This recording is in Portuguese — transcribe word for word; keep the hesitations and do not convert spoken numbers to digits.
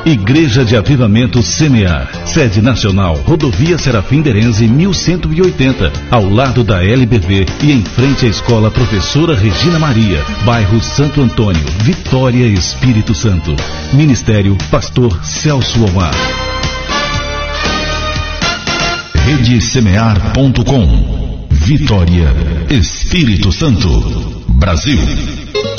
Igreja de Avivamento Semear. Sede nacional, Rodovia Serafim Derenze, mil cento e oitenta, ao lado da L B V e em frente à Escola Professora Regina Maria, bairro Santo Antônio, Vitória, Espírito Santo. Ministério Pastor Celso Omar. Rede Semear ponto com. Vitória, Espírito Santo, Brasil.